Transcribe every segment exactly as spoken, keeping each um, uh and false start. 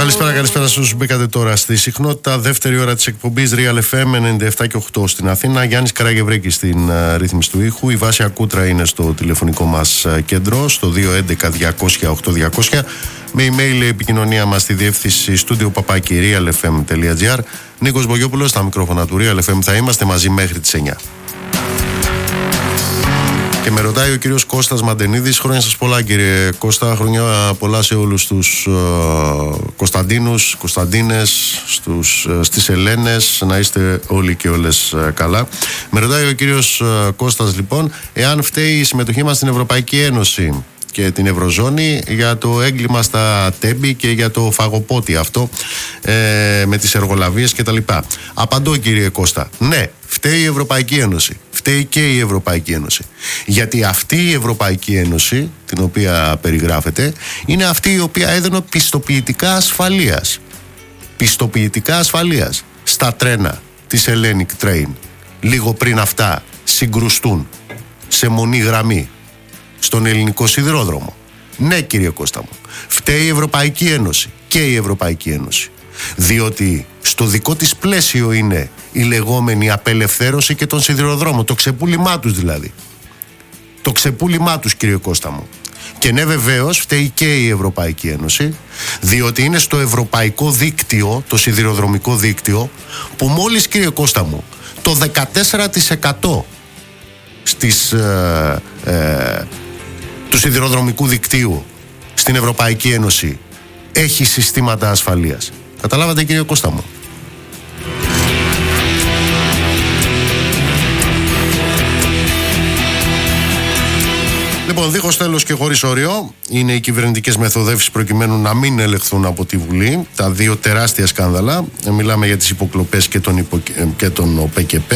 Καλησπέρα, καλησπέρα σε όσους μπήκατε τώρα στη συχνότητα. Δεύτερη ώρα της εκπομπής Real εφ εμ ενενήντα επτά και οκτώ στην Αθήνα. Γιάννης Καραγευρέκης στην uh, ρύθμιση του ήχου. Η Βάσια Κούτρα είναι στο τηλεφωνικό μας uh, κέντρο, στο δύο έντεκα διακόσια οκτώ διακόσια. Με email επικοινωνία μας στη διεύθυνση στούντιο παπάκι real f m τελεία g r. Νίκος Μπογιόπουλος στα μικρόφωνα του Real εφ εμ. Θα είμαστε μαζί μέχρι τις εννιά. Και με ρωτάει ο κύριος Κώστας Μαντενίδης. Χρόνια σας πολλά, κύριε Κώστα. Χρόνια πολλά σε όλους τους uh, Κωνσταντίνους, Κωνσταντίνες, στους, uh, στις Ελένες. Να είστε όλοι και όλες uh, καλά. Με ρωτάει ο κύριος uh, Κώστας λοιπόν, εάν φταίει η συμμετοχή μας στην Ευρωπαϊκή Ένωση και την Ευρωζώνη για το έγκλημα στα τέμπη και για το φαγοπότι αυτό ε, με τις εργολαβίες κτλ. Απαντώ, κύριε Κώστα, ναι, φταίει η Ευρωπαϊκή Ένωση. Φταίει και η Ευρωπαϊκή Ένωση. Γιατί αυτή η Ευρωπαϊκή Ένωση, την οποία περιγράφεται, είναι αυτή η οποία έδινε πιστοποιητικά ασφαλείας. Πιστοποιητικά ασφαλείας στα τρένα της Hellenic Train. Λίγο πριν αυτά συγκρουστούν σε μονή γραμμή στον ελληνικό σιδηρόδρομο. Ναι, κύριε Κώστα μου, φταίει η Ευρωπαϊκή Ένωση και η Ευρωπαϊκή Ένωση. Διότι στο δικό της πλαίσιο είναι η λεγόμενη απελευθέρωση και των σιδηροδρόμων, το ξεπούλημά τους δηλαδή. Το ξεπούλημά τους, κύριε Κώστα μου. Και ναι, βεβαίως φταίει και η Ευρωπαϊκή Ένωση, διότι είναι στο ευρωπαϊκό δίκτυο, το σιδηροδρομικό δίκτυο, που μόλις, κύριε Κώστα μου, το δεκατέσσερα τοις εκατό στις, ε, ε, του σιδηροδρομικού δικτύου στην Ευρωπαϊκή Ένωση έχει συστήματα ασφαλείας. Καταλάβατε, κύριε Κώστα μου? Λοιπόν, δίχως τέλος και χωρίς όριο είναι οι κυβερνητικές μεθοδεύσεις προκειμένου να μην ελεγχθούν από τη Βουλή τα δύο τεράστια σκάνδαλα. Μιλάμε για τις υποκλοπές και τον, υπο... και τον ΟΠΕΚΕΠ.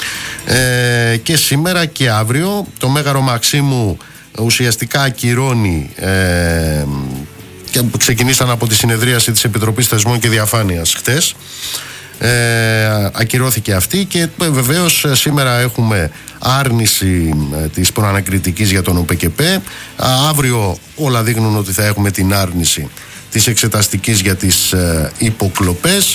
Ε, και σήμερα και αύριο το Μέγαρο Μαξίμου ουσιαστικά ακυρώνει, ε, και ξεκινήσαν από τη συνεδρίαση της Επιτροπής Θεσμών και Διαφάνειας χτες. Ε, ακυρώθηκε αυτή και βεβαίως σήμερα έχουμε άρνηση της προανακριτικής για τον ΟΠΕΚΕΠ. Αύριο όλα δείχνουν ότι θα έχουμε την άρνηση της εξεταστικής για τις ε, υποκλοπές.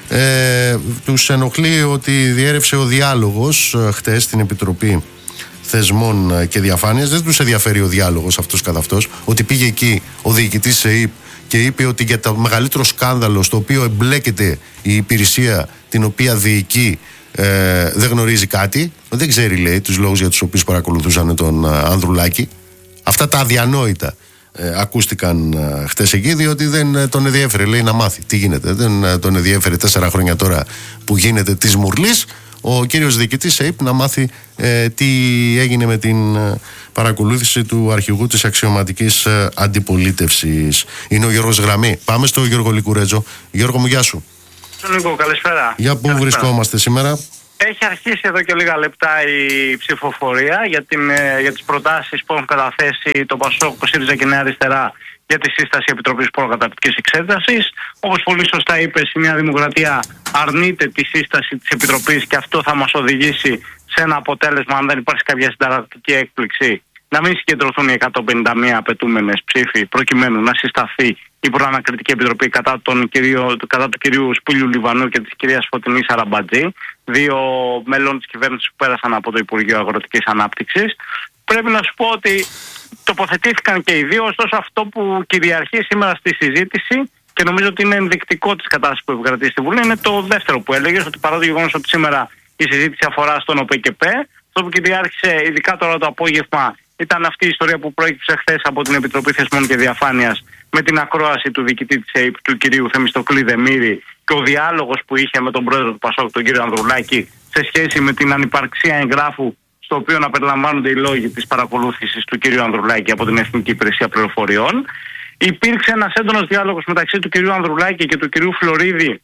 Ε, τους ενοχλεί ότι διέρευσε ο διάλογος ε, χτες στην Επιτροπή Θεσμών και Διαφάνειας. Δεν τους ενδιαφέρει ο διάλογος αυτός καθ' αυτός. Ότι πήγε εκεί ο διοικητής ΣΕΙΠ και είπε ότι για το μεγαλύτερο σκάνδαλο στο οποίο εμπλέκεται η υπηρεσία την οποία διοικεί ε, δεν γνωρίζει κάτι. Δεν ξέρει, λέει, τους λόγους για τους οποίους παρακολουθούσαν τον ε, Ανδρουλάκη. Αυτά τα αδιανόητα ε, ακούστηκαν ε, χτες εκεί, διότι δεν ε, τον ενδιέφερε, λέει, να μάθει τι γίνεται. Δεν ε, τον ενδιέφερε τέσσερα χρόνια τώρα που γίνεται της μουρλής ο κύριος διοικητής ΣΕΙΠ να μάθει ε, τι έγινε με την ε, παρακολούθηση του αρχηγού της αξιωματικής ε, αντιπολίτευσης. Είναι ο Γιώργος Γραμμή. Πάμε στο Γιώργο Λικουρέτζο. Γιώργο μου, γεια σου. Νίκο, καλησπέρα. Για πού καλησπέρα. βρισκόμαστε σήμερα? Έχει αρχίσει εδώ και λίγα λεπτά η ψηφοφορία για, την, για τις προτάσεις που έχουν καταθέσει το ΠΑΣΟΚ, το ΣΥΡΙΖΑ και Νέα Αριστερά για τη σύσταση Επιτροπής Προκαταρκτικής Εξέτασης. Όπως πολύ σωστά είπες, η Νέα Δημοκρατία αρνείται τη σύσταση της Επιτροπής και αυτό θα μας οδηγήσει σε ένα αποτέλεσμα, αν δεν υπάρχει κάποια συνταρακτική έκπληξη, να μην συγκεντρωθούν οι εκατόν πενήντα μία απαιτούμενες ψήφοι προκειμένου να συσταθεί η Προανακριτική Επιτροπή κατά, τον κυρίο, κατά του κυρίου Σπύλιου Λιβανού και της κυρίας Φωτεινής Αραμπατζή, δύο μέλων της κυβέρνησης που πέρασαν από το Υπουργείο Αγροτικής Ανάπτυξης. Πρέπει να σου πω ότι τοποθετήθηκαν και οι δύο, ωστόσο αυτό που κυριαρχεί σήμερα στη συζήτηση και νομίζω ότι είναι ενδεικτικό της κατάστασης που επικρατεί στη Βουλή είναι το δεύτερο που έλεγες, ότι παρά το γεγονός ότι σήμερα η συζήτηση αφορά στον ΟΠΕΚΕΠ, αυτό που κυριάρχησε ειδικά τώρα το απόγευμα ήταν αυτή η ιστορία που προέκυψε χθες από την Επιτροπή Θεσμών και Διαφάνειας με την ακρόαση του διοικητή της ΕΙΠ, του κυρίου Θεμιστοκλή Δεμήρη, και ο διάλογος που είχε με τον πρόεδρο του ΠΑΣΟΚ, τον κύριο Ανδρουλάκη, σε σχέση με την ανυπαρξία εγγράφου στο οποίο να περιλαμβάνονται οι λόγοι της παρακολούθησης του κυρίου Ανδρουλάκη από την Εθνική Υπηρεσία Πληροφοριών. Υπήρξε ένας έντονος διάλογος μεταξύ του κυρίου Ανδρουλάκη και του κυρίου Φλωρίδη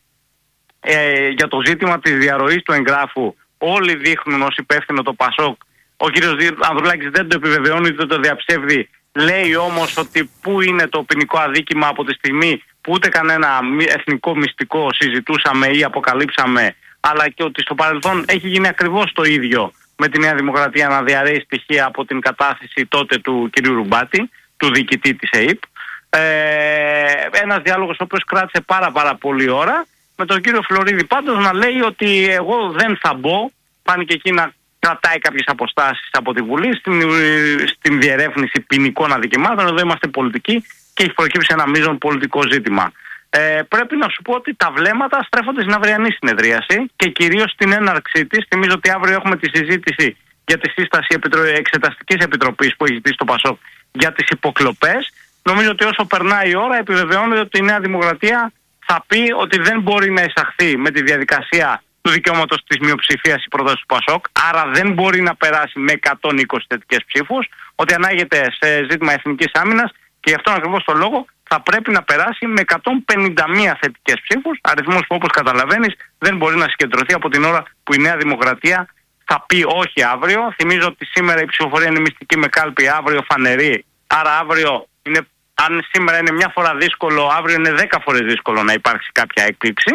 ε, για το ζήτημα της διαρροής του εγγράφου. Όλοι δείχνουν ως υπεύθυνο το ΠΑΣΟΚ. Ο κύριος Ανδρουλάκης δεν το επιβεβαιώνει, δεν το διαψεύδει. Λέει όμως ότι πού είναι το ποινικό αδίκημα από τη στιγμή που ούτε κανένα εθνικό μυστικό συζητούσαμε ή αποκαλύψαμε, αλλά και ότι στο παρελθόν έχει γίνει ακριβώς το ίδιο με τη Νέα Δημοκρατία να διαρρέει στοιχεία από την κατάθεση τότε του κυρίου Ρουμπάτη, του διοικητή της ΕΙΠ. Ε, ένας διάλογος ο οποίος κράτησε πάρα πάρα πολλή ώρα, με τον κύριο Φλωρίδη πάντως να λέει ότι εγώ δεν θα μπω, φάνηκε εκεί να κρατάει κάποιες αποστάσεις από τη Βουλή στην, στην διερεύνηση ποινικών αδικημάτων. Εδώ είμαστε πολιτικοί και έχει προκύψει ένα μείζον πολιτικό ζήτημα. Ε, πρέπει να σου πω ότι τα βλέμματα στρέφονται στην αυριανή συνεδρίαση και κυρίως στην έναρξή της. Θυμίζω ότι αύριο έχουμε τη συζήτηση για τη σύσταση εξεταστικής επιτροπής που έχει ζητήσει το ΠΑΣΟΚ για τις υποκλοπές. Νομίζω ότι όσο περνάει η ώρα επιβεβαιώνεται ότι η Νέα Δημοκρατία θα πει ότι δεν μπορεί να εισαχθεί με τη διαδικασία του δικαιώματος της μειοψηφίας η πρόταση του ΠΑΣΟΚ, άρα δεν μπορεί να περάσει με εκατόν είκοσι θετικές ψήφους, ότι ανάγεται σε ζήτημα εθνικής άμυνας και γι' αυτόν ακριβώς το λόγο θα πρέπει να περάσει με εκατόν πενήντα μία θετικές ψήφους, αριθμός που όπως καταλαβαίνεις δεν μπορεί να συγκεντρωθεί από την ώρα που η Νέα Δημοκρατία θα πει όχι αύριο. Θυμίζω ότι σήμερα η ψηφοφορία είναι μυστική με κάλπη, αύριο φανερή, άρα αύριο είναι, αν σήμερα είναι μια φορά δύσκολο, αύριο είναι δέκα φορές δύσκολο να υπάρξει κάποια έκπληξη.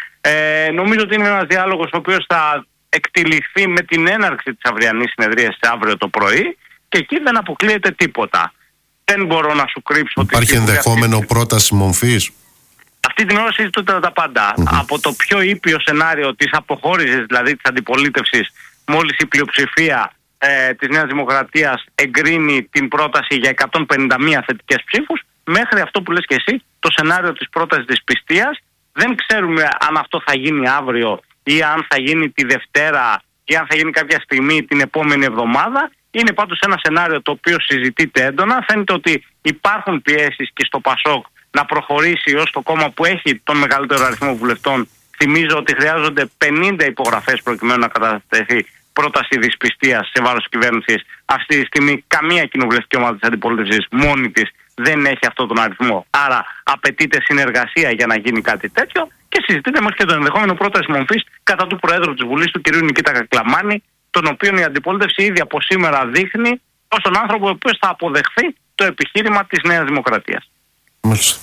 Ε, νομίζω ότι είναι ένας διάλογος ο οποίος θα εκτυλιχθεί με την έναρξη της αυριανής συνεδρίας αύριο το πρωί και εκεί δεν αποκλείεται τίποτα. Δεν μπορώ να σου κρύψω ότι... Υπάρχει ενδεχόμενο αυτή... πρόταση μορφής. Αυτή την ώρα συζητούνται τα πάντα. Mm-hmm. Από το πιο ήπιο σενάριο της αποχώρησης, δηλαδή της αντιπολίτευσης, μόλις η πλειοψηφία ε, της Νέας Δημοκρατίας εγκρίνει την πρόταση για εκατόν πενήντα μία θετικές ψήφους, μέχρι αυτό που λες και εσύ, το σενάριο της πρότασης της πιστείας. Δεν ξέρουμε αν αυτό θα γίνει αύριο ή αν θα γίνει τη Δευτέρα ή αν θα γίνει κάποια στιγμή την επόμενη εβδομάδα. Είναι πάντως ένα σενάριο το οποίο συζητείται έντονα. Φαίνεται ότι υπάρχουν πιέσεις και στο ΠΑΣΟΚ να προχωρήσει ως το κόμμα που έχει τον μεγαλύτερο αριθμό βουλευτών. Θυμίζω ότι χρειάζονται πενήντα υπογραφές προκειμένου να κατατεθεί πρόταση δυσπιστίας σε βάρος της κυβέρνησης. Αυτή τη στιγμή καμία κοινοβουλευτική ομάδα της αντιπολίτευσης μόνη της δεν έχει αυτόν τον αριθμό. Άρα απαιτείται συνεργασία για να γίνει κάτι τέτοιο και συζητείται μέχρι και το ενδεχόμενο πρόταση μορφής κατά του Προέδρου της Βουλής, του κ. Νικήτα Κακλαμάνη, τον οποίον η αντιπολίτευση ήδη από σήμερα δείχνει ως τον άνθρωπο ο οποίος θα αποδεχθεί το επιχείρημα της Νέας Δημοκρατίας. Μάλιστα.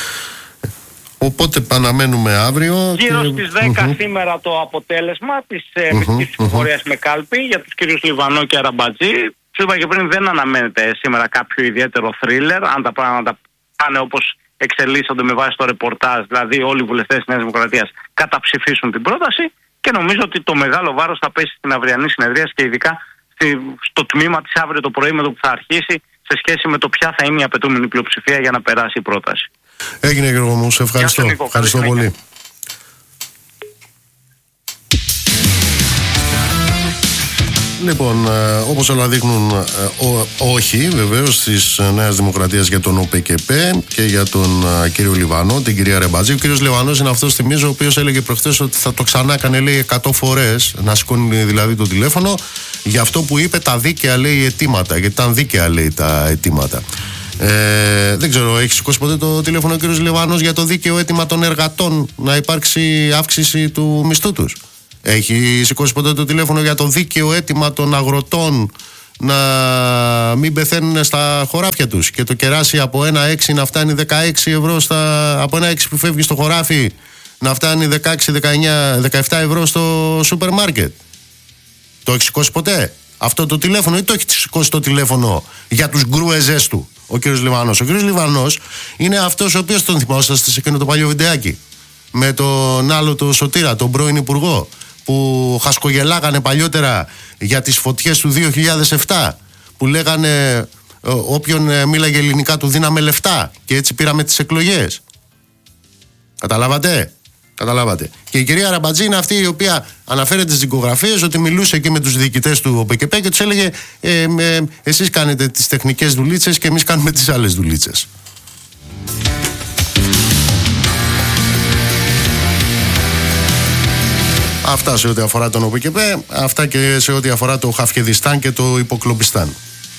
Οπότε παναμένουμε αύριο. Γύρω και... στις δέκα mm-hmm. σήμερα το αποτέλεσμα της mm-hmm. μυστικής ψηφοφορίας mm-hmm. με κάλπη για τους κυρίους Λιβανό και Αραμπατζή. Σου είπα και πριν, δεν αναμένεται σήμερα κάποιο ιδιαίτερο θρίλερ, αν τα πράγματα πάνε όπως εξελίσσονται με βάση το ρεπορτάζ, δηλαδή όλοι οι βουλευτές της Νέας Δημοκρατίας καταψηφίσουν την πρόταση και νομίζω ότι το μεγάλο βάρος θα πέσει στην αυριανή συνεδρία και ειδικά στο τμήμα της αύριο το πρωί με το που θα αρχίσει σε σχέση με το ποια θα είναι η απαιτούμενη πλειοψηφία για να περάσει η πρόταση. Έγινε, Γιώργο μου, σε ευχαριστώ. Νίκο, ευχαριστώ πολύ. Λοιπόν, ε, όπως όλα δείχνουν, ε, ό, όχι βεβαίως της Νέας Δημοκρατίας για τον ΟΠΚΠ και για τον ε, κύριο Λιβανό, την κυρία Ρεμπατζή. Ο κύριος Λιβανός είναι αυτός, θυμίζω, ο οποίος έλεγε προχθές ότι θα το ξανά έκανε, λέει, εκατό φορές, να σηκώνει δηλαδή το τηλέφωνο, για αυτό που είπε τα δίκαια, λέει, αιτήματα, γιατί ήταν δίκαια, λέει, τα αιτήματα. Ε, δεν ξέρω, έχει σηκώσει ποτέ το τηλέφωνο ο κύριος Λιβανός για το δίκαιο αίτημα των εργατών να υπάρξει αύξηση του μισθού τους? Έχει σηκώσει ποτέ το τηλέφωνο για το δίκαιο αίτημα των αγροτών να μην πεθαίνουν στα χωράφια τους και το κεράσι από ένα έξι να φτάνει δεκαέξι ευρώ στα, από ένα έξι που φεύγει στο χωράφι να φτάνει δεκαέξι, δεκαεννιά, δεκαεπτά ευρώ στο σούπερ μάρκετ? Το έχει σηκώσει ποτέ αυτό το τηλέφωνο ή το έχει σηκώσει το τηλέφωνο για τους γκρουεζές του ο κύριος Λιβανός? Ο κύριος Λιβανός είναι αυτός ο οποίος, τον θυμόσαστε σε εκείνο το παλιό βιντεάκι με τον άλλο το Σωτήρα, τον πρώην υπουργό, που χασκογελάγανε παλιότερα για τις φωτιές του δύο χιλιάδες επτά, που λέγανε όποιον μίλαγε ελληνικά του δίναμε λεφτά και έτσι πήραμε τις εκλογές. Καταλάβατε? Καταλάβατε. Και η κυρία Ραμπατζή είναι αυτή η οποία αναφέρεται στις δικογραφίες ότι μιλούσε και με τους διοικητές του ΟΠΚΠ και τους έλεγε ε, ε, εσείς κάνετε τις τεχνικές δουλίτσες και εμείς κάνουμε τις άλλες δουλίτσες. Αυτά σε ό,τι αφορά τον ΟΠΚΠ, αυτά και σε ό,τι αφορά το Χαφιεδιστάν και το Υποκλοπιστάν.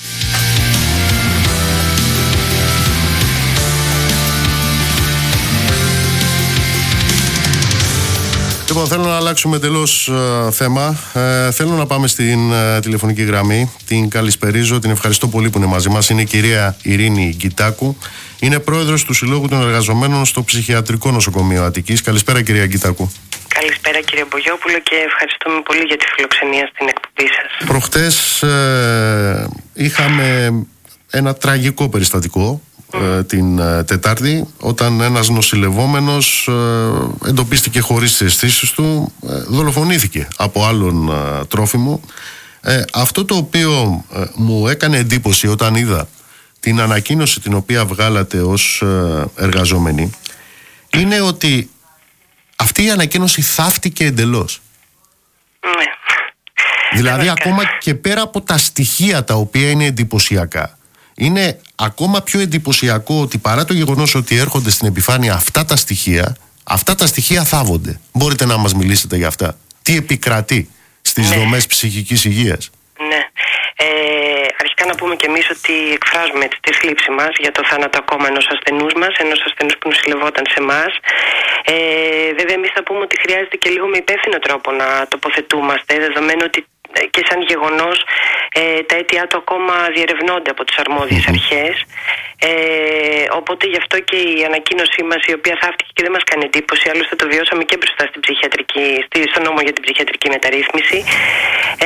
Λοιπόν, θέλω να αλλάξουμε τελώς ε, θέμα. Ε, θέλω να πάμε στην ε, τηλεφωνική γραμμή. Την καλησπερίζω, την ευχαριστώ πολύ που είναι μαζί μας. Είναι η κυρία Ειρήνη Γκιτάκου. Είναι πρόεδρος του Συλλόγου των Εργαζομένων στο Ψυχιατρικό Νοσοκομείο Αττικής. Καλησπέρα, κυρία Γκιτάκου. Καλησπέρα, κύριε Μπογιόπουλο, και ευχαριστούμε πολύ για τη φιλοξενία στην εκπομπή σας. Προχτές ε, είχαμε ένα τραγικό περιστατικό ε, την ε, Τετάρτη, όταν ένας νοσηλευόμενος ε, εντοπίστηκε χωρίς τις αισθήσεις του, ε, δολοφονήθηκε από άλλον ε, τρόφιμο. Ε, αυτό το οποίο ε, μου έκανε εντύπωση όταν είδα την ανακοίνωση την οποία βγάλατε ως ε, εργαζόμενοι, είναι ότι αυτή η ανακοίνωση θαύτηκε εντελώς. Ναι. Δηλαδή ακόμα και πέρα από τα στοιχεία τα οποία είναι εντυπωσιακά, είναι ακόμα πιο εντυπωσιακό ότι παρά το γεγονός ότι έρχονται στην επιφάνεια αυτά τα στοιχεία, αυτά τα στοιχεία θάβονται. Μπορείτε να μας μιλήσετε για αυτά? Τι επικρατεί στις ναι. δομές ψυχικής υγείας? Ναι. Ε, αρχικά να πούμε και εμείς ότι εκφράζουμε τη θλίψη μας για το θάνατο ακόμα ενός ασθενούς μας, ενός ασθενούς που νοσηλευόταν σε εμάς. Ε, βέβαια εμείς θα πούμε ότι χρειάζεται και λίγο με υπεύθυνο τρόπο να τοποθετούμαστε, δεδομένου ότι και σαν γεγονός ε, τα αίτια του ακόμα διερευνώνται από τις αρμόδιες αρχές. Ε, οπότε γι' αυτό και η ανακοίνωσή μας, η οποία θαύτηκε και δεν μας κάνει εντύπωση, άλλωστε το βιώσαμε και μπροστά στην ψυχιατρική, στο νόμο για την ψυχιατρική μεταρρύθμιση, ε,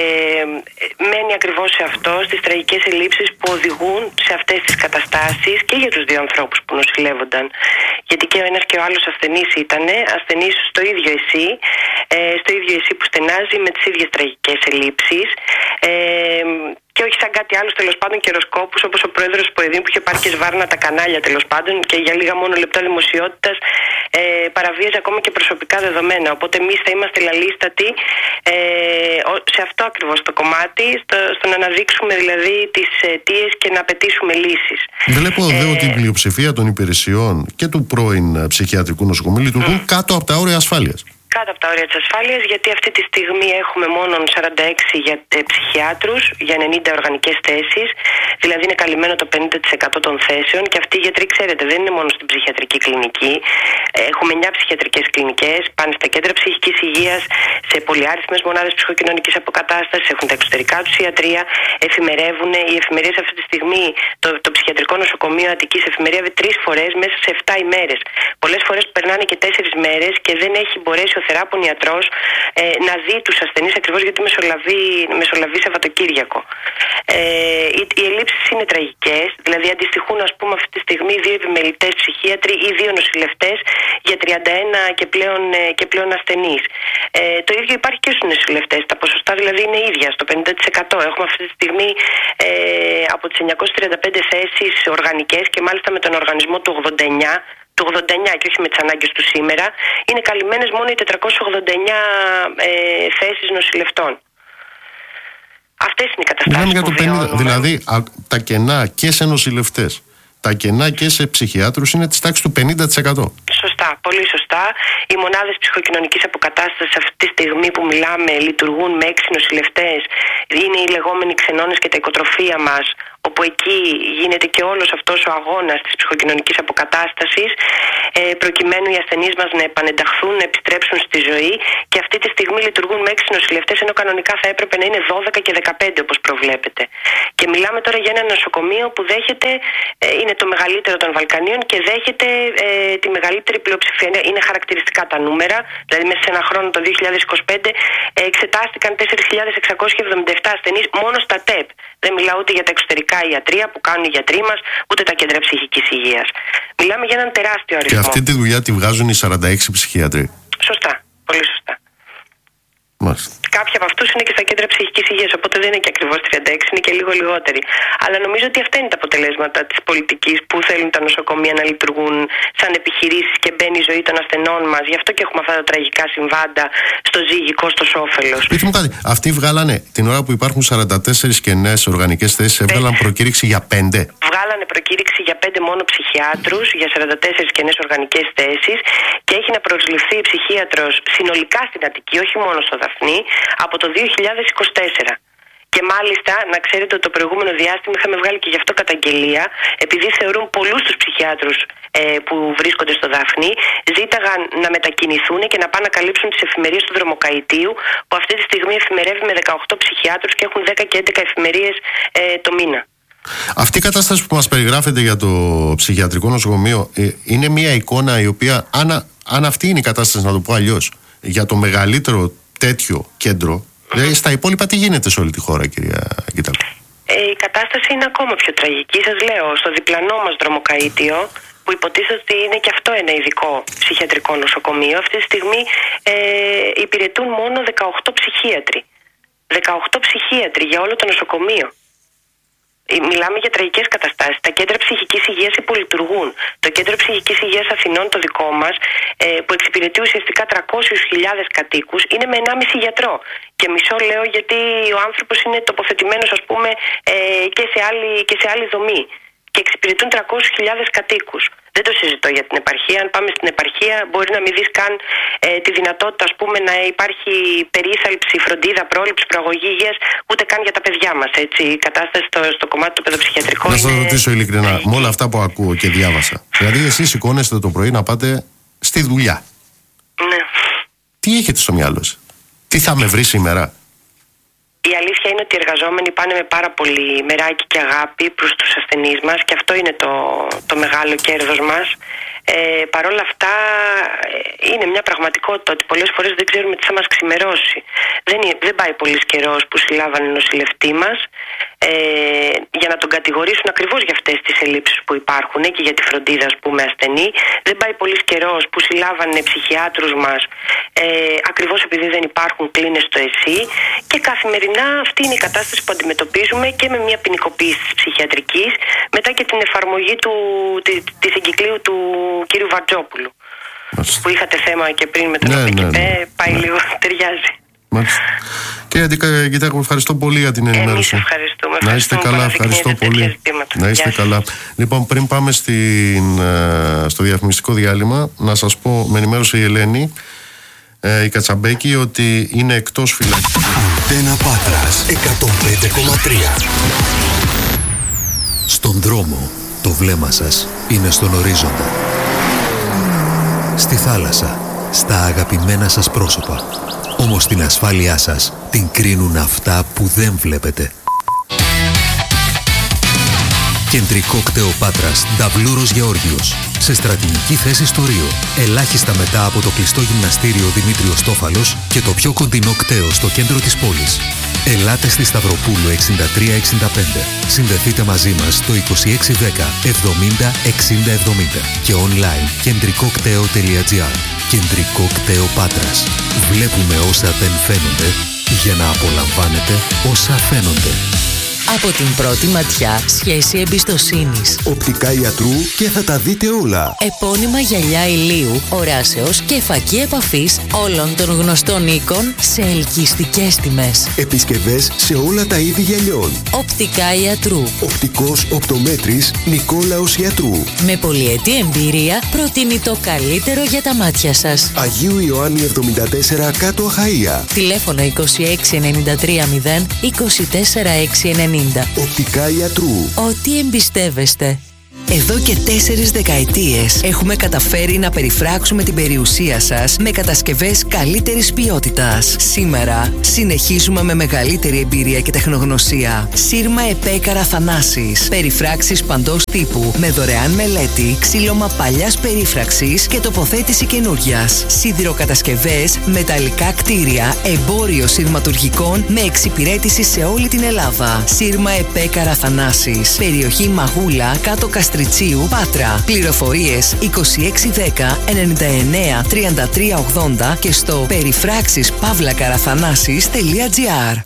μένει ακριβώς σε αυτό, στις τραγικές ελλείψεις που οδηγούν σε αυτές τις καταστάσεις και για τους δύο ανθρώπους που νοσηλεύονταν. Γιατί και ο ένας και ο άλλος ασθενής ήταν ασθενείς στο ίδιο εσύ, ε, στο ίδιο εσύ που στενάζει, με τις ίδιες τραγικές ελλείψεις. Ε, και όχι σαν κάτι άλλο, τέλος πάντων, καιροσκόπους όπως ο πρόεδρος του ΠΟΕΔΗ που είχε πάρει και σβάρνα τα κανάλια, τέλος πάντων, και για λίγα μόνο λεπτά δημοσιότητας ε, παραβίαζε ακόμα και προσωπικά δεδομένα. Οπότε εμείς θα είμαστε λαλίστατοι ε, σε αυτό ακριβώς το κομμάτι, στο, στο να αναδείξουμε δηλαδή τις αιτίες και να απαιτήσουμε λύσεις. Βλέπω ε, εδώ ότι η πλειοψηφία των υπηρεσιών και του πρώην ψυχιατρικού νοσοκομείου λειτουργούν mm. κάτω από τα όρια ασφάλειας. Κάτω από τα όρια της ασφάλειας, γιατί αυτή τη στιγμή έχουμε μόνο σαράντα έξι για ε, ψυχιάτρους για ενενήντα οργανικές θέσεις, δηλαδή είναι καλυμμένο το πενήντα τοις εκατό των θέσεων, και αυτοί οι γιατροί, ξέρετε, δεν είναι μόνο στην ψυχιατρική κλινική. Έχουμε εννιά ψυχιατρικές κλινικές, πάνε στα κέντρα ψυχικής υγείας, σε πολυάριθμες μονάδες ψυχοκοινωνικής αποκατάστασης, έχουν τα εξωτερικά τους ιατρεία, εφημερεύουν. Οι εφημερίες αυτή τη στιγμή, το, το ψυχιατρικό νοσοκομείο Αττικής εφημερεύει τρεις φορές μέσα σε επτά ημέρες. Πολλές φορές περνάνε και τέσσερις μέρες και δεν έχει μπορέσει ο θεράπων ιατρός ε, να δει τους ασθενείς, ακριβώς γιατί μεσολαβεί, μεσολαβεί Σαββατοκύριακο. Ε, οι, οι ελλείψεις είναι τραγικές, δηλαδή αντιστοιχούν, ας πούμε, αυτή τη στιγμή δύο επιμελητές ψυχίατροι ή δύο νοσηλευτές για τριάντα ένα και πλέον, ε, και πλέον ασθενείς. Ε, το ίδιο υπάρχει και στους νοσηλευτές. Τα ποσοστά δηλαδή είναι ίδια, στο πενήντα τοις εκατό. Έχουμε αυτή τη στιγμή ε, από τις εννιακόσιες τριάντα πέντε θέσεις οργανικές, και μάλιστα με τον οργανισμό του ογδόντα εννιά, του ογδόντα εννιά και όχι με τις ανάγκες του σήμερα, είναι καλυμμένες μόνο οι τετρακόσιες ογδόντα εννιά ε, θέσεις νοσηλευτών. Αυτές είναι οι καταστάσεις που βιώνουμε. Δηλαδή α, τα κενά και σε νοσηλευτές, τα κενά και σε ψυχιάτρους είναι της τάξης του πενήντα τοις εκατό. Σωστά, πολύ σωστά. Οι μονάδες ψυχοκοινωνικής αποκατάστασης αυτή τη στιγμή που μιλάμε λειτουργούν με έξι νοσηλευτές. Είναι οι λεγόμενοι ξενώνες και τα οικοτροφία μας, όπου εκεί γίνεται και όλος αυτός ο αγώνας της ψυχοκοινωνικής αποκατάστασης, ε, προκειμένου οι ασθενείς μας να επανενταχθούν, να επιστρέψουν στη ζωή, και αυτή τη στιγμή λειτουργούν με έξι νοσηλευτές, ενώ κανονικά θα έπρεπε να είναι δώδεκα και δεκαπέντε όπως προβλέπετε. Και μιλάμε τώρα για ένα νοσοκομείο που δέχεται, ε, είναι το μεγαλύτερο των Βαλκανίων και δέχεται ε, τη μεγαλύτερη πλειοψηφία. Είναι χαρακτηριστικά τα νούμερα, δηλαδή μέσα σε ένα χρόνο, το δύο χιλιάδες είκοσι πέντε, ε, εξετάστηκαν τέσσερις χιλιάδες εξακόσιοι εβδομήντα επτά ασθενείς μόνο στα ΤΕΠ. Δεν μιλάω ούτε για τα εξωτερικά ιατρεία που κάνουν οι γιατροί μας, ούτε τα κέντρα ψυχικής υγείας. Μιλάμε για έναν τεράστιο αριθμό. Και αυτή τη δουλειά τη βγάζουν οι σαράντα έξι ψυχίατροι. Σωστά, πολύ σωστά. Μάλιστα. Κάποιοι από αυτούς είναι και στα κέντρα ψυχικής υγείας, οπότε δεν είναι και ακριβώς τριάντα έξι, είναι και λίγο λιγότεροι. Αλλά νομίζω ότι αυτά είναι τα αποτελέσματα της πολιτικής που θέλουν τα νοσοκομεία να λειτουργούν σαν επιχειρήσεις και μπαίνει η ζωή των ασθενών μας. Γι' αυτό και έχουμε αυτά τα τραγικά συμβάντα στο ζύγι κόστος-όφελος. Πείτε μου κάτι, αυτοί βγάλανε την ώρα που υπάρχουν σαράντα τέσσερις κενές οργανικές θέσεις, έβγαλαν προκήρυξη για πέντε. Βγάλανε προκήρυξη για πέντε μόνο ψυχιάτρους, για σαράντα τέσσερις κενές οργανικές θέσεις, και έχει να προσληφθεί ψυχίατρος συνολικά στην Αττική, όχι μόνο στο Δαφνί, από το δύο χιλιάδες είκοσι τέσσερα. Και μάλιστα, να ξέρετε ότι το προηγούμενο διάστημα είχαμε βγάλει και γι' αυτό καταγγελία, επειδή θεωρούν πολλούς τους ψυχιάτρους ε, που βρίσκονται στο Δαφνί, ζήταγαν να μετακινηθούν και να πάνε να καλύψουν τις εφημερίες του Δρομοκαητίου, που αυτή τη στιγμή εφημερεύει με δεκαοκτώ ψυχιάτρους και έχουν δέκα και έντεκα εφημερίες ε, το μήνα. Αυτή η κατάσταση που μας περιγράφεται για το ψυχιατρικό νοσοκομείο ε, είναι μια εικόνα η οποία, αν, αν αυτή είναι η κατάσταση, να το πω αλλιώς, για το μεγαλύτερο τέτοιο κέντρο, δηλαδή στα υπόλοιπα τι γίνεται σε όλη τη χώρα, κυρία Κίταλο? ε, η κατάσταση είναι ακόμα πιο τραγική. Σας λέω, στο διπλανό μας δρομοκαΐτιο, που υποτίθεται ότι είναι και αυτό ένα ειδικό ψυχιατρικό νοσοκομείο, αυτή τη στιγμή ε, υπηρετούν μόνο δεκαοκτώ ψυχίατροι. δεκαοκτώ ψυχίατροι για όλο το νοσοκομείο. Μιλάμε για τραγικές καταστάσεις. Τα κέντρα ψυχικής υγείας υπολειτουργούν. Το κέντρο ψυχικής υγείας Αθηνών, το δικό μας, ε, που εξυπηρετεί ουσιαστικά τριακόσιες χιλιάδες κατοίκους, είναι με ενάμιση γιατρό. Και μισό λέω γιατί ο άνθρωπος είναι τοποθετημένος, ας πούμε, ε, και, σε άλλη, και σε άλλη δομή. Και εξυπηρετούν τριακόσιες χιλιάδες κατοίκους. Δεν το συζητώ για την επαρχία. Αν πάμε στην επαρχία, μπορεί να μην δεις καν ε, τη δυνατότητα, ας πούμε, να υπάρχει περίθαλψη, φροντίδα, πρόληψη, προαγωγή υγείας, ούτε καν για τα παιδιά μας. Έτσι. Η κατάσταση στο, στο κομμάτι του παιδοψυχιατρικού. Να σας είναι... ρωτήσω ειλικρινά, με όλα αυτά που ακούω και διάβασα. Δηλαδή, εσείς σηκώνεστε το πρωί να πάτε στη δουλειά. Ναι. Τι έχετε στο μυαλό σας? Τι θα με βρει σήμερα? Η αλήθεια είναι ότι οι εργαζόμενοι πάνε με πάρα πολύ μεράκι και αγάπη προς τους ασθενείς μας και αυτό είναι το, το μεγάλο κέρδος μας. Ε, Παρ' όλα αυτά είναι μια πραγματικότητα ότι πολλές φορές δεν ξέρουμε τι θα μας ξημερώσει. Δεν, δεν πάει πολύς καιρός που συλλάβανε νοσηλευτή μας ε, για να τον κατηγορήσουν ακριβώς για αυτές τις ελλείψεις που υπάρχουν και για τη φροντίδα, ας πούμε, ασθενή. Δεν πάει πολύς καιρός που συλλάβανε ψυχιάτρους μας ε, ακριβώς επειδή δεν υπάρχουν κλίνες στο ΕΣΥ και καθημερινά αυτή είναι η κατάσταση που αντιμετωπίζουμε και με μια ποινικοποίηση της ψυχιατρικής μετά και την εφαρμογή του, της, της εγκυκλίου του κύριου Βαρτζόπουλου. Μάλιστα. Που είχατε θέμα και πριν με τον ναι, ΟΠΕΚΕΠΕ, ναι, ναι. Πάει ναι. λίγο, ταιριάζει. Μάλιστα. Κύριε Αντικακητάκο, ευχαριστώ πολύ για την ενημέρωση. Εμείς ευχαριστούμε. Να είστε καλά, ευχαριστώ πολύ. Να είστε καλά. Λοιπόν, πριν πάμε στην, στο διαφημιστικό διάλειμμα, να σας πω, με ενημέρωσε η Ελένη ε, η Κατσαμπέκη ότι είναι εκτός φυλακής. Αντένα Πάτρας εκατόν πέντε κόμμα τρία. Στον δρόμο, το βλέμμα σας είναι στον ορίζοντα. Στη θάλασσα, στα αγαπημένα σας πρόσωπα. Όμως την ασφάλειά σας την κρίνουν αυτά που δεν βλέπετε. Κεντρικό κτέο Πάτρας, Νταβλούρος Γεώργιος. Σε στρατηγική θέση στο Ρίο. Ελάχιστα μετά από το κλειστό γυμναστήριο Δημήτριος Τόφαλος και το πιο κοντινό κτέο στο κέντρο της πόλης. Ελάτε στη Σταυροπούλου εξήντα τρία εξήντα πέντε. Συνδεθείτε μαζί μας στο είκοσι έξι δέκα εβδομήντα εξήντα εβδομήντα και online κεντρικοκτέο τελεία τζι άρ. Κεντρικό κτέο Πάτρας. Βλέπουμε όσα δεν φαίνονται για να απολαμβάνετε όσα φαίνονται. Από την πρώτη ματιά, σχέση εμπιστοσύνης. Οπτικά ιατρού και θα τα δείτε όλα. Επώνυμα γυαλιά ηλίου, οράσεως και φακή επαφής όλων των γνωστών οίκων σε ελκυστικές τιμές. Επισκευές σε όλα τα είδη γυαλιών. Οπτικά ιατρού. Οπτικός οπτομέτρης Νικόλαος Ιατρού. Με πολυετή εμπειρία προτείνει το καλύτερο για τα μάτια σας. Αγίου Ιωάννη εβδομήντα τέσσερα κάτω Αχαΐα. Τηλέφωνο είκοσι έξι ενενήντα τρία μηδέν είκοσι τέσσερα έξι ενενήντα. Οπτικά Ιατρού. Ό,τι εμπιστεύεστε. Εδώ και τέσσερις δεκαετίες έχουμε καταφέρει να περιφράξουμε την περιουσία σας με κατασκευές καλύτερης ποιότητας. Σήμερα συνεχίζουμε με μεγαλύτερη εμπειρία και τεχνογνωσία. Σύρμα ΕΠΕ Καραθανάσης. Περιφράξεις παντός τύπου με δωρεάν μελέτη, ξύλωμα παλιάς περίφραξης και τοποθέτηση καινούριας. Σιδηροκατασκευές, μεταλλικά κτίρια, εμπόριο σειρματουργικών με εξυπηρέτηση σε όλη την Ελλάδα. Σύρμα ΕΠΕ Καραθανάσης. Περιοχή Μαγούλα, κάτω Καστριτσίου, Πάτρα. Πληροφορίες είκοσι έξι δέκα ενενήντα εννέα τριάντα τρία ογδόντα και στο περιφράξεις παύλα καραθανάσης τελεία τζι άρ.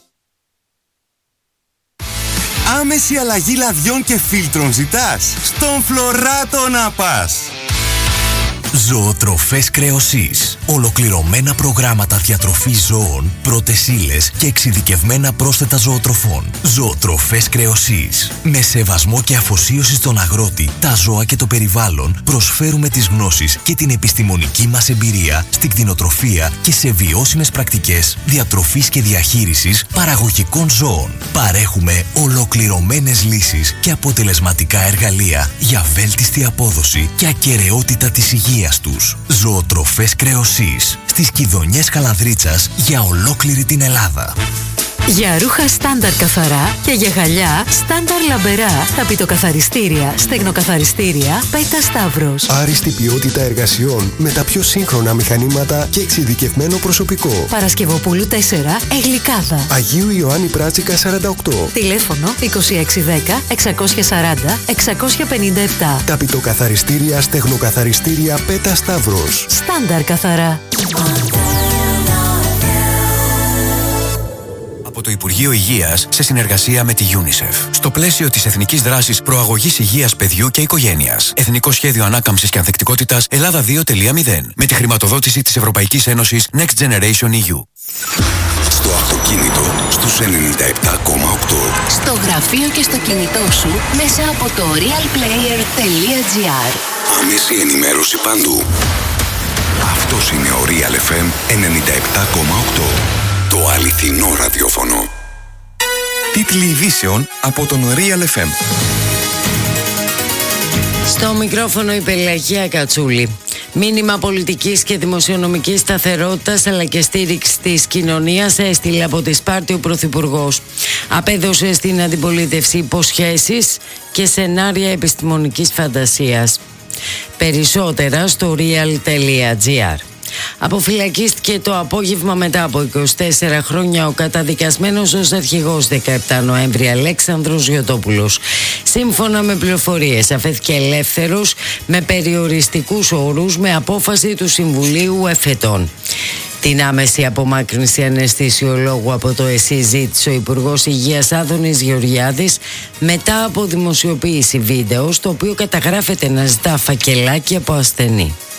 Άμεση αλλαγή λαδιών και φίλτρων ζητάς? Στον Φλωράτο να πας! Ζωοτροφές Κρεοσής. Ολοκληρωμένα προγράμματα διατροφής ζώων, πρώτες ύλες και εξειδικευμένα πρόσθετα ζωοτροφών. Ζωοτροφές Κρεοσής. Με σεβασμό και αφοσίωση στον αγρότη, τα ζώα και το περιβάλλον, προσφέρουμε τις γνώσεις και την επιστημονική μας εμπειρία στην κτηνοτροφία και σε βιώσιμες πρακτικές διατροφής και διαχείρισης παραγωγικών ζώων. Παρέχουμε ολοκληρωμένες λύσεις και αποτελεσματικά εργαλεία για βέλτιστη απόδοση και ακεραιότητα της υγείας τους. Ζωοτροφές Κρεοσής. Στις Κιδωνιές Καλανδρίτσας για ολόκληρη την Ελλάδα. Για ρούχα στάνταρ καθαρά και για γυαλιά στάνταρ λαμπερά. Ταπητοκαθαριστήρια, στεγνοκαθαριστήρια, Πέτα Σταύρος. Άριστη ποιότητα εργασιών με τα πιο σύγχρονα μηχανήματα και εξειδικευμένο προσωπικό. Παρασκευοπούλου τέσσερα, Εγλικάδα. Αγίου Ιωάννη Πράτσικα σαράντα οκτώ. Τηλέφωνο είκοσι έξι δέκα εξακόσια σαράντα εξακόσια πενήντα επτά. Ταπητοκαθαριστήρια, στεγνοκαθαριστήρια, Πέτα Σταύρος. Στάνταρ καθαρά. Από το Υπουργείο Υγείας σε συνεργασία με τη UNICEF. Στο πλαίσιο της Εθνικής Δράσης Προαγωγής Υγείας Παιδιού και Οικογένειας. Εθνικό Σχέδιο Ανάκαμψης και Ανθεκτικότητας Ελλάδα δύο κόμμα μηδέν. Με τη χρηματοδότηση της Ευρωπαϊκής Ένωσης Next Generation ι γιου. Στο αυτοκίνητο στους ενενήντα επτά κόμμα οκτώ. Στο γραφείο και στο κινητό σου μέσα από το real player τελεία τζι άρ. Άμεση ενημέρωση παντού. Αυτός είναι ο Real εφ εμ ενενήντα επτά κόμμα οκτώ. Το αληθινό ραδιόφωνο. Τίτλοι ειδήσεων από τον Real εφ εμ. Στο μικρόφωνο η Πελαγία Κατσούλη. Μήνυμα πολιτικής και δημοσιονομικής σταθερότητας αλλά και στήριξη της κοινωνίας έστειλε από τη Σπάρτη ο Πρωθυπουργός. Απέδωσε στην αντιπολίτευση υποσχέσεις και σενάρια επιστημονικής φαντασίας. Περισσότερα στο real τελεία τζι άρ. Αποφυλακίστηκε το απόγευμα μετά από είκοσι τέσσερα χρόνια ο καταδικασμένος ως αρχηγός δεκαεπτά Νοέμβρη Αλέξανδρος Γιωτόπουλος. Σύμφωνα με πληροφορίες αφέθηκε ελεύθερος με περιοριστικούς όρους με απόφαση του Συμβουλίου εφετών. Την άμεση απομάκρυνση αναισθησιολόγου από το ΕΣΥ ζήτησε ο Υπουργός Υγείας Άδωνης Γεωργιάδης μετά από δημοσιοποίηση βίντεο στο οποίο καταγράφεται να ζητά φακελάκι από ασθενή.